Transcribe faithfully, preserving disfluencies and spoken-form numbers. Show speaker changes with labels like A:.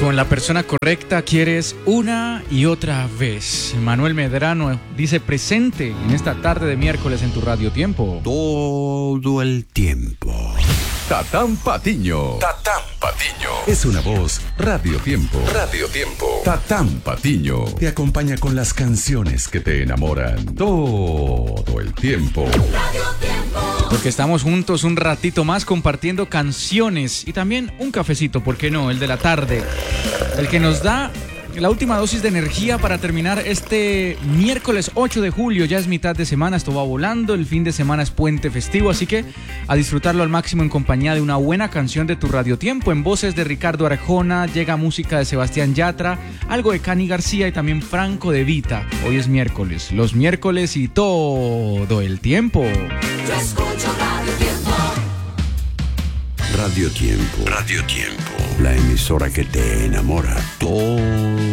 A: Con la persona correcta quieres una y otra vez. Manuel Medrano dice presente en esta tarde de miércoles en tu Radio Tiempo.
B: Todo el tiempo.
C: Tatán Patiño. Tatán Patiño. Es una voz Radio Tiempo. Radio Tiempo. Tatán Patiño te acompaña con las canciones que te enamoran todo el tiempo.
A: Radio Tiempo. Porque estamos juntos un ratito más compartiendo canciones y también un cafecito, ¿por qué no? El de la tarde. El que nos da la última dosis de energía para terminar este miércoles ocho de julio. Ya es mitad de semana, esto va volando, el fin de semana es puente festivo, así que a disfrutarlo al máximo en compañía de una buena canción de tu Radio Tiempo. En voces de Ricardo Arjona, llega música de Sebastián Yatra, algo de Cani García y también Franco De Vita. Hoy es miércoles, los miércoles y todo el tiempo.
B: Yo escucho Radio Tiempo. Radio Tiempo. Radio Tiempo. La emisora que te enamora todo